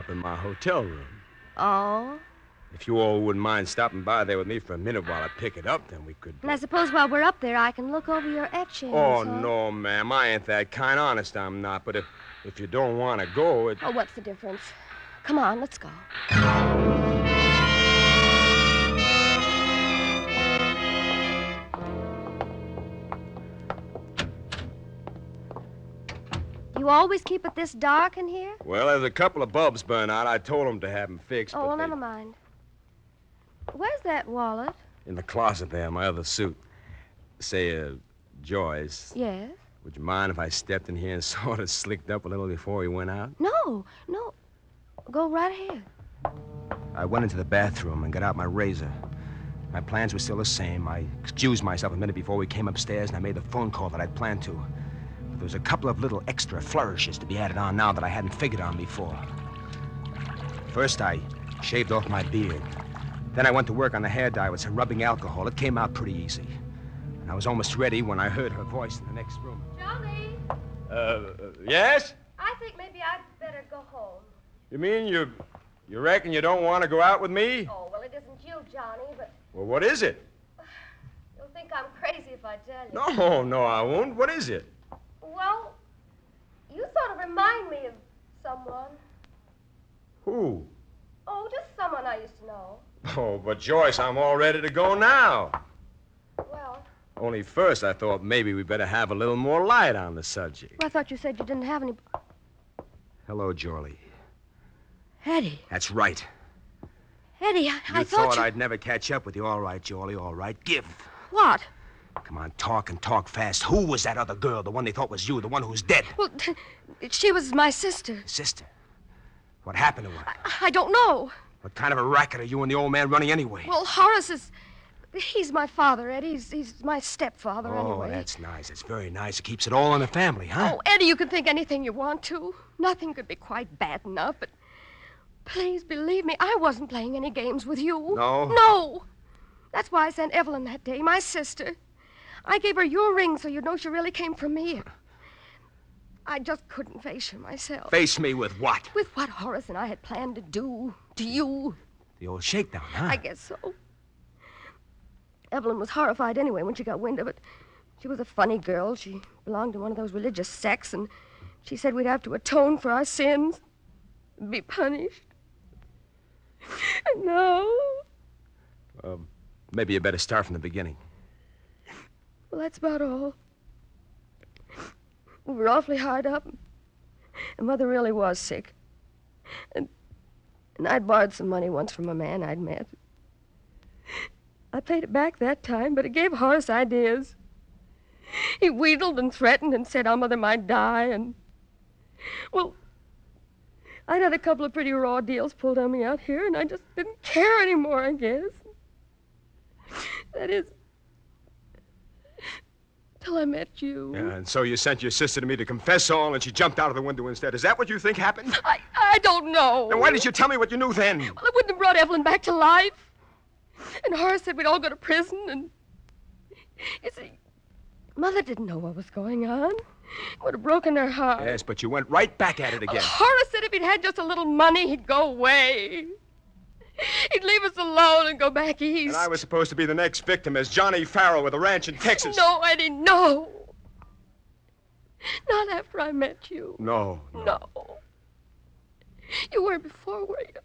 up in my hotel room. Oh? If you all wouldn't mind stopping by there with me for a minute while I pick it up, then we could... And I suppose while we're up there, I can look over your etchings, Oh, huh? no, ma'am. I ain't that kind. Honest, I'm not. But if you don't want to go, Oh, what's the difference? Come on, let's go. You always keep it this dark in here? Well, there's a couple of bulbs burn out. I told them to have them fixed. Oh, but well, they... never mind. Where's that wallet? In the closet there, my other suit. Say, Joyce. Yes? Would you mind if I stepped in here and sort of slicked up a little before we went out? No. Go right ahead. I went into the bathroom and got out my razor. My plans were still the same. I excused myself a minute before we came upstairs, and I made the phone call that I'd planned to. But there was a couple of little extra flourishes to be added on now that I hadn't figured on before. First, I shaved off my beard. Then I went to work on the hair dye with some rubbing alcohol. It came out pretty easy. And I was almost ready when I heard her voice in the next room. Johnny? Yes? I think maybe I'd better go home. You mean you reckon you don't want to go out with me? Oh, well, it isn't you, Johnny, but Well, what is it? you'll think I'm crazy if I tell you. No, I won't. What is it? Well, you sort of remind me of someone. Who? Oh, just someone I used to know. Oh, but Joyce, I'm all ready to go now. Well, Only first I thought maybe we better have a little more light on the subject. I thought you said you didn't have any... Hello, Jorlie. Eddie. That's right. Eddie, I You thought thought I'd never catch up with you. All right, Jorlie, all right. Give. What? Come on, talk and talk fast. Who was that other girl, the one they thought was you, the one who's dead? Well, she was my sister. Sister. What happened to her? I don't know. What kind of a racket are you and the old man running anyway? Well, Horace is... He's my father, Eddie. He's my stepfather, anyway. Oh, that's nice. It's very nice. It keeps it all in the family, huh? Oh, Eddie, you can think anything you want to. Nothing could be quite bad enough, but... Please believe me, I wasn't playing any games with you. No? No. That's why I sent Evelyn that day, my sister. I gave her your ring so you'd know she really came from me. I just couldn't face her myself. Face me with what? With what Horace and I had planned to do to you. The old shakedown, huh? I guess so. Evelyn was horrified anyway when she got wind of it. She was a funny girl. She belonged to one of those religious sects, and she said we'd have to atone for our sins, be punished. No. Maybe you better start from the beginning. Well, that's about all. We were awfully hard up, and Mother really was sick. And I'd borrowed some money once from a man I'd met. I paid it back that time, but it gave Horace ideas. He wheedled and threatened and said our mother might die, and... Well, I'd had a couple of pretty raw deals pulled on me out here, and I just didn't care anymore, I guess. That is... till I met you. Yeah, and so you sent your sister to me to confess all, and she jumped out of the window instead. Is that what you think happened? I don't know. Then why didn't you tell me what you knew then? Well, it wouldn't have brought Evelyn back to life. And Horace said we'd all go to prison, and... You see, Mother didn't know what was going on. It would have broken her heart. Yes, but you went right back at it again. Horace said if he'd had just a little money, he'd go away. He'd leave us alone and go back east. And I was supposed to be the next victim as Johnny Farrell with a ranch in Texas. No, Eddie, no. Not after I met you. No. No. You weren't before, were you?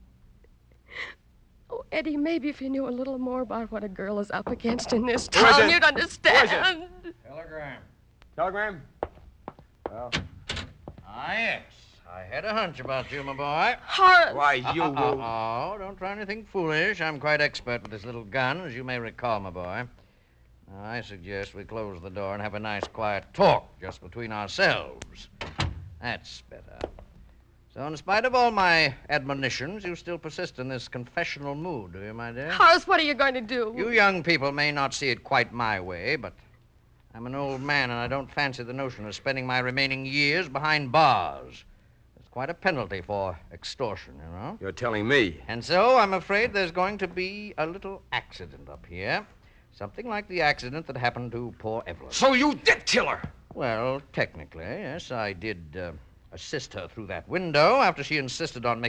Oh, Eddie, maybe if you knew a little more about what a girl is up against in this Who is town, it? you'd understand. Telegram. Telegram? Well, Yes. I had a hunch about you, my boy. Horace. why, you... Oh, don't try anything foolish. I'm quite expert with this little gun, as you may recall, my boy. Now, I suggest we close the door and have a nice, quiet talk just between ourselves. That's better. So, in spite of all my admonitions, you still persist in this confessional mood, do you, my dear? Horace, what are you going to do? You young people may not see it quite my way, but I'm an old man, and I don't fancy the notion of spending my remaining years behind bars. It's quite a penalty for extortion, you know. You're telling me. And so I'm afraid there's going to be a little accident up here. Something like the accident that happened to poor Evelyn. So you did kill her? Well, technically, yes, I did assist her through that window after she insisted on making